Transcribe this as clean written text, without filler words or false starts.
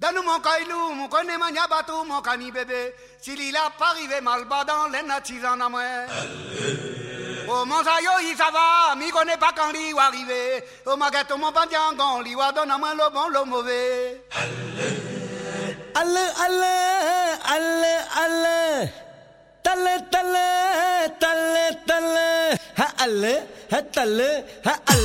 Donne mon caillou, mon connaît mon yabatou, mon cani bébé. S'il il a pas arrivé mal bas dans les natis en amoué. Oh mon sayo, il ça va, m'y connaît pas quand l'y va arriver. Oh ma gâteau, mon pandiangon, l'y va donne à moi le bon, le mauvais. Allez, allez, allez, allez. Tale, tale, tale, tale. Ha, allez, ha, tale, ha, allez.